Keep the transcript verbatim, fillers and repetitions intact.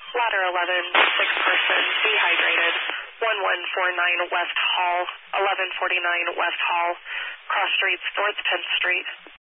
Ladder eleven, six person, dehydrated, one one four nine West Hall, eleven forty-nine West Hall, cross streets, North tenth Street.